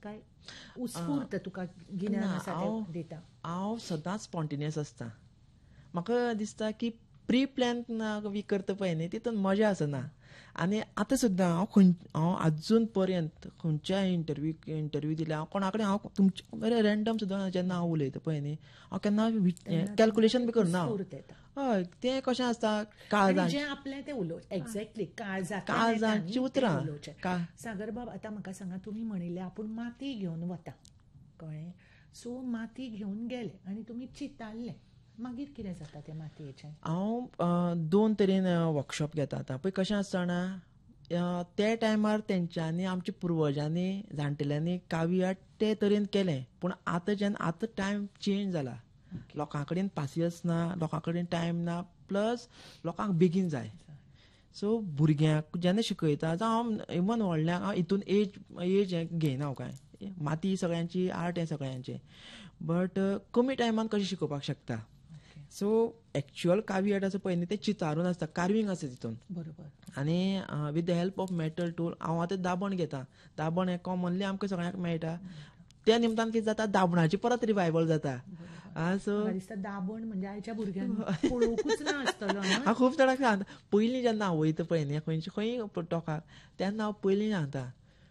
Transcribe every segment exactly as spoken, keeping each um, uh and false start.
काय उत्स्फूर्त तुका गिन्यान आसा तें दिता? हांव सदांच स्पॉन्टेनियस आसता. म्हाका दिसता की प्री प्लॅन बी करता पळय न्ही तितून मजा आसना. आनी आतां सुद्दां हांव खंय हांव आजून पर्यंत खंयच्याय इंटरव्यू इंटरव्यू दिल्या हांव कोणा कडेन हांव तुमचे बरें रँडम सुद्दां जेन्ना हांव उलयता पळय न्ही हांव केन्ना कॅल्क्युलेशन बी करना. हय तें कशें आसता काळजाचें आपलें तें उलोवचें एक्झॅक्टली काळजां काळजांची उतरां. सागर बाब आतां म्हाका सांगा तुमी म्हणिल्लें आपूण माती घेवन वता कळ्ळें. सो माती घेवन गेले आनी तुमी चितारलें मागीर कितें जाता त्या मातयेचें? हांव दोन तरेन वर्कशॉप घेता. आतां पळय कशें आसता जाणा ते टायमार तेंच्यांनी आमच्या पुर्वजांनी जाणटेल्यांनी कावी आर्ट ते तरेन केलें. पूण आतां जेन्ना आतां टायम चेंज जाला लोकां कडेन पासियन्स ना, लोकां कडेन टायम ना, प्लस लोकांक बेगीन जाय. सो भुरग्यांक जेन्ना शिकयता जावं हांव इवन व्हडल्यांक हांव हितून एज एज हें घेयना हांव काय. माती सगळ्यांची आर्ट हें सगळ्यांचें. बट कमी टायमान कशें शिकोवपाक शकता. सो एक्च्युअल कावी आर्ट आसा पळय न्ही तें चितारून आसता, कार्विंग आसता तितून. बरोबर. आनी with the help of metal tool हांव आतां दाबण घेता. दाबण हें कॉमनली आमकां सगळ्यांक मेळटा. त्या निमतान कितें जाता दाबणाची परत रिवायवल जाता. सो दाबण म्हणजे आयच्या भुरग्यांक पळोवंकूच ना आसतलो. हांव खूब जाणांक सांगता पयलीं जेन्ना हांव वयता पळय न्ही खंयचे खंय टोकाक तेन्ना हांव पयलीं सांगता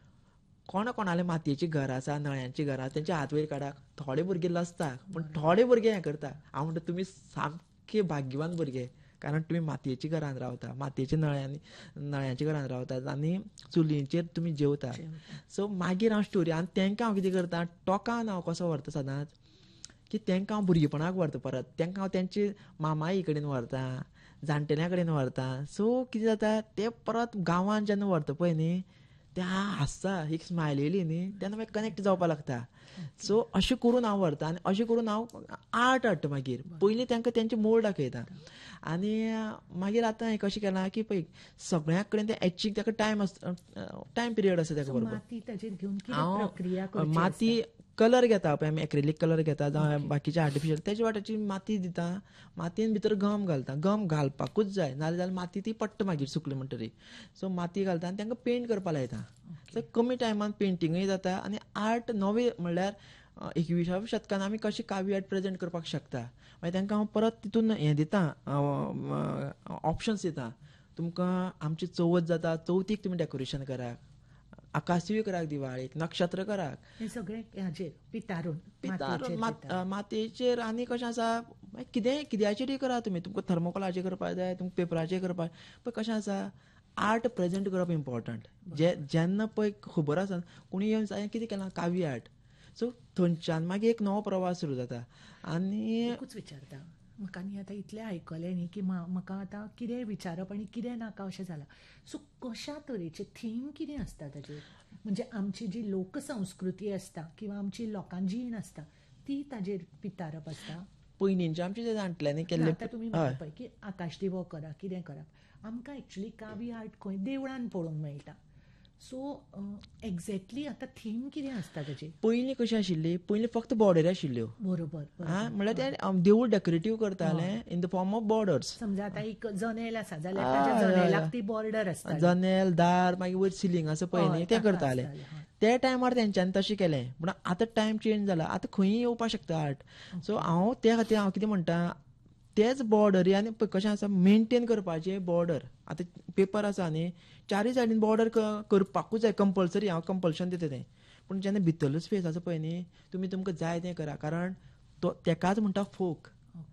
कोणा कोणालें मातयेचीं घरां आसा नळ्यांचीं घरां तेंचे हात वयर काडात. थोडे भुरगे लसता पूण थोडे भुरगे हें करता. हांव म्हणटा तुमी सामके भाग्यवान भुरगे कारण तुमी मातयेच्या घरांत रावता, मातयेच्या नळ्यांनी नळ्यांच्या घरांत रावतात आनी चुलींचेर तुमी जेवता. सो मागीर हांव स्टोरी आनी तेंकां हांव कितें करता टोकान हांव कसो व्हरता सदांच की तेंकां हांव भुरगेपणाक व्हरता परत. तेंकां हांव तेंचे मामाई कडेन व्हरता, जाणटेल्या कडेन व्हरता. सो कितें जाता ते परत गांवांत जेन्ना व्हरता पळय न्ही ते हांसता एक स्मायल येयली न्ही तेन्ना मागीर कनेक्ट जावपाक लागता. सो अशें करून हांव व्हरता आनी अशें करून हांव आर्ट हाडटा. मागीर पयलीं तेंकां तेंचे मोल दाखयता आनी मागीर आतां हें कशें केलां की पळय सगळ्यां कडेन तें एचींग ताका टायम आसता, टायम पिरियड आसा ताका बरोबर. हांव माती कलर घेता पळय आमी एक्रेलीक कलर घेता जावं बाकीचे आर्टिफिशियल तेजे वाट्याची माती दिता. मातयेन भितर गम घालता. गम घालपाकूच जाय नाजाल्यार माती ती पडटा मागीर सुकली म्हणटरी. सो माती घालता आनी तांकां पेंट करपाक लायता. सो कमी टायमान पेंटिंगूय जाता आनी आर्ट नवी म्हणल्यार एकविसाव्या शेतकान आमी कशें कावी आर्ट प्रेजेंट करपाक शकता. मागीर तांकां हांव परत तितून हें दिता ऑप्शन्स दिता. तुमकां आमची चवथ जाता चवथीक तुमी डेकोरेशन करात, आकाशदिवो करात, दिवाळेक नक्षत्र करात. हें सगळें हाचेर पितारून पितारून मातयेचेर. आनी कशें आसा कितेंय कित्याचेरय करात तुमी. तुमकां थर्मोकोलाचेर करपाक जाय, तुमकां पेपराचेर करपाक पूण कशें आसा आर्ट प्रेजेंट करप इम्पॉर्टंट. जे जेन्ना पळय खबर आसा कोणी येवन हांवें कितें केलां कावी आर्ट. सो थंयच्यान मागीर एक नवो प्रवास सुरू जाता. आनी एकूच विचारता म्हाका न्ही आतां इतलें आयकलें न्ही की म्हाका आतां कितें विचारप आनी कितें नाका अशें जालां. सो कशा तरेचें थीम कितें आसता ताजेर म्हणजे आमची जी लोकसंस्कृती आसता किंवा आमची लोकां जीण आसता ती ताजेर पितारप आसता. पयलींच्या आमच्या जे जाणटेल्यांनी केल्ले तुमी म्हणटा पळय की आकाशदिवो करा कितें करप आमकां एक्चुली कावी आर्ट खंय देवळान पळोवंक मेळटा. सो एक्झॅक्टली आतां थीम कितें आसता ताची? पयलीं कशी आशिल्ली पयलीं फक्त बॉर्डरी आशिल्ल्यो. बरोबर. म्हणल्यार ते देवूळ डेकोरेटीव करताले in the form of borders. समजा आतां एक जनेल आसा जाल्यार ताच्या जनेलाक ती बॉर्डर आसता. जनेल दार मागीर वयर सिलींग आसा पळय न्ही तें करताले. त्या टायमार तेंच्यांनी तशें केलें. पूण आतां टायम चेंज जाला. आतां खंयी येवपाक शकता आर्ट. सो हांव त्या खातीर हांव कितें म्हणटा तेच बॉर्डरी आनी कशें आसा मेनटेन करपाचें बॉर्डर. आतां पेपर आसा न्ही चारय सायडीन बॉर्डर करपाकूच जाय कंपल्सरी. हांव कंपल्शन दिता तें. पूण जेन्ना भितरलो स्पेस आसा पळय न्ही तुमी तुमकां जाय तें करा कारण तो तेकाच म्हणटा फोक.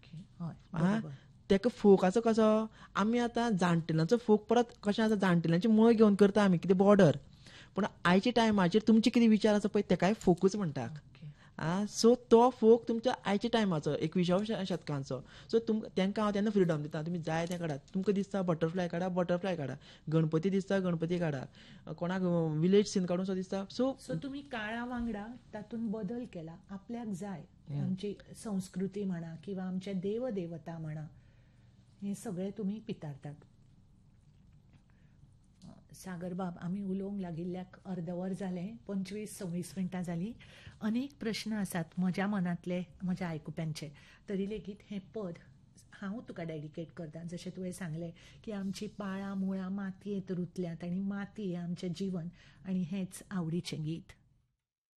तेका फोक आसा कसो आमी आतां जाणटेल्यांचो फोक परत कशें आसा जाणटेल्यांची मळ घेवन करता आमी कितें बॉर्डर. पूण आयच्या टायमाचेर तुमचे कितें विचार आसा पळय तेकाय फोकूच म्हणटात. सो तो फोक तुमच्या आयच्या टायमाचो एकविसाव्या शेतकांचो. सो तुमकां तेंकां हांव तेन्ना फ्रिडम दिता तुमी जाय तें काडात. तुमकां दिसता बटरफ्लाय काडा बटरफ्लाय काडा, गणपती दिसता गणपती काडा, कोणाक विलेज सीन काडून दिसता. सो सो तुमी काळा वांगडा तातूंत बदल केला. आपल्याक जाय आमची संस्कृती म्हणा किंवा आमचे देव देवता म्हणा हे सगळे तुमी पितारतात. सागर बाब आमी उलोवंक लागिल्ल्याक अर्दवर जालें, पंचवीस सव्वीस मिनटां जालीं. अनेक प्रश्न आसात म्हज्या मनांतले म्हज्या आयकुप्यांचे. तरी लेगीत हें पद हांव तुका डेडिकेट करता. जशें तुवें सांगलें की आमची पाळां मुळां मातयेंत रुतल्यांत आनी माती हें आमचें जिवन आनी हेंच आवडीचें गीत.